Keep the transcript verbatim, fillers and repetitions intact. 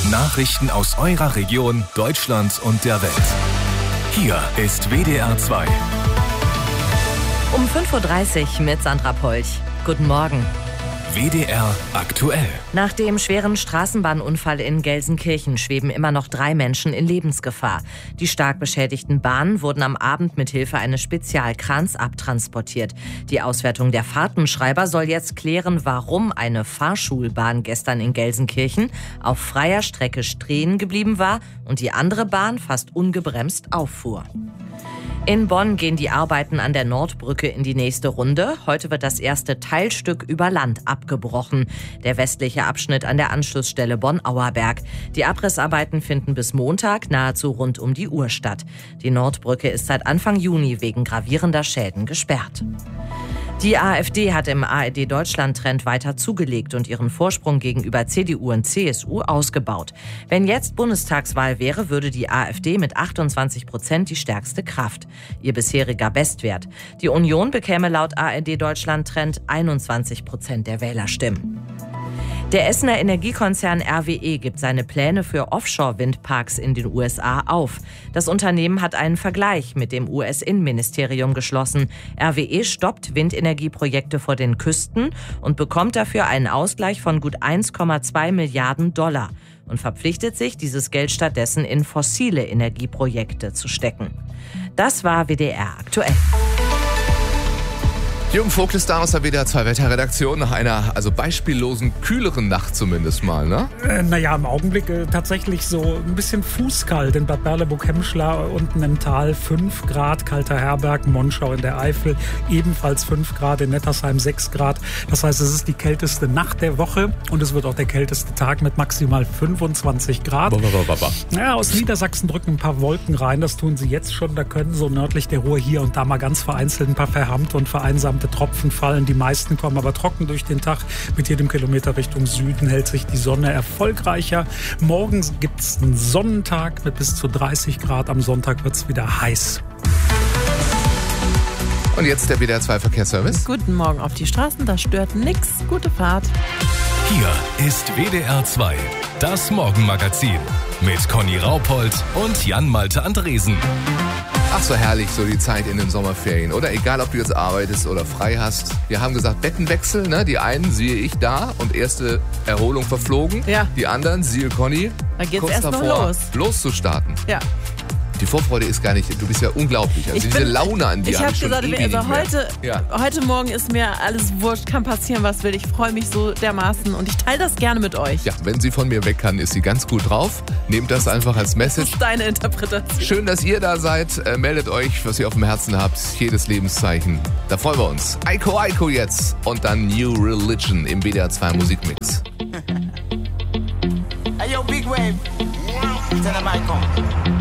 Nachrichten aus eurer Region, Deutschland und der Welt. Hier ist W D R zwei. Um fünf Uhr dreißig mit Sandra Polch. Guten Morgen. W D R aktuell. Nach dem schweren Straßenbahnunfall in Gelsenkirchen schweben immer noch drei Menschen in Lebensgefahr. Die stark beschädigten Bahnen wurden am Abend mit Hilfe eines Spezialkrans abtransportiert. Die Auswertung der Fahrtenschreiber soll jetzt klären, warum eine Fahrschulbahn gestern in Gelsenkirchen auf freier Strecke stehen geblieben war und die andere Bahn fast ungebremst auffuhr. In Bonn gehen die Arbeiten an der Nordbrücke in die nächste Runde. Heute wird das erste Teilstück über Land abgebrochen. Der westliche Abschnitt an der Anschlussstelle Bonn-Auerberg. Die Abrissarbeiten finden bis Montag nahezu rund um die Uhr statt. Die Nordbrücke ist seit Anfang Juni wegen gravierender Schäden gesperrt. Die AfD hat im A R D-Deutschland-Trend weiter zugelegt und ihren Vorsprung gegenüber C D U und C S U ausgebaut. Wenn jetzt Bundestagswahl wäre, würde die AfD mit achtundzwanzig Prozent die stärkste Kraft. Ihr bisheriger Bestwert. Die Union bekäme laut A R D-Deutschland-Trend einundzwanzig Prozent der Wählerstimmen. Der Essener Energiekonzern R W E gibt seine Pläne für Offshore-Windparks in den U S A auf. Das Unternehmen hat einen Vergleich mit dem U S-Innenministerium geschlossen. R W E stoppt Windenergieprojekte vor den Küsten und bekommt dafür einen Ausgleich von gut eins Komma zwei Milliarden Dollar und verpflichtet sich, dieses Geld stattdessen in fossile Energieprojekte zu stecken. Das war W D R aktuell. Jürgen Vogt ist da aus der W D R zwei Wetterredaktion nach einer also beispiellosen, kühleren Nacht zumindest mal, ne? Äh, naja, im Augenblick äh, tatsächlich so ein bisschen fußkalt in Bad Berleburg-Hemmschler, unten im Tal fünf Grad, Kalter Herberg, Monschau in der Eifel ebenfalls fünf Grad, in Nettersheim sechs Grad. Das heißt, es ist die kälteste Nacht der Woche und es wird auch der kälteste Tag mit maximal fünfundzwanzig Grad. Ja, aus Niedersachsen drücken ein paar Wolken rein, das tun sie jetzt schon. Da können so nördlich der Ruhr hier und da mal ganz vereinzelt ein paar verhärmte und vereinsamte Tropfen fallen. Die meisten kommen aber trocken durch den Tag. Mit jedem Kilometer Richtung Süden hält sich die Sonne erfolgreicher. Morgen gibt es einen Sonnentag mit bis zu dreißig Grad. Am Sonntag wird es wieder heiß. Und jetzt der W D R zwei Verkehrsservice. Guten Morgen auf die Straßen, da stört nix. Gute Fahrt. Hier ist W D R zwei, das Morgenmagazin mit Conny Raupold und Jan-Malte Andresen. Ach, so herrlich, so die Zeit in den Sommerferien. Oder egal, ob du jetzt arbeitest oder frei hast. Wir haben gesagt, Bettenwechsel, ne? Die einen siehe ich da und erste Erholung verflogen. Ja. Die anderen, siehe Conny, Da geht's kurz erst noch davor los. loszustarten. Ja. Die Vorfreude ist gar nicht, du bist ja unglaublich. Also Ich diese bin- Laune an dir Ich habe habe ich schon gesagt, ewig also nicht mehr. heute, Ja. heute Morgen ist mir alles wurscht, kann passieren, was will. Ich freue mich so dermaßen und ich teile das gerne mit euch. Ja, wenn sie von mir weg kann, ist sie ganz gut drauf. Nehmt das einfach als Das Message. ist deine Interpretation. Schön, dass ihr da seid. Äh, meldet euch, was ihr auf dem Herzen habt. Jedes Lebenszeichen. Da freuen wir uns. Aiko Aiko jetzt. Und dann New Religion im W D R zwei Musikmix. Hey yo, Big Wave. Tell them I come.